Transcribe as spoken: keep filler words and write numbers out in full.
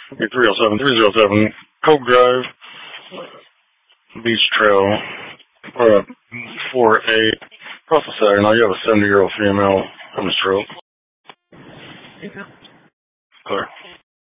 three oh seven, three oh seven, Cove Drive, Beach Trail, uh, four A, across the Saginaw. You have a seventy-year-old female having a stroke. Yeah. Clear.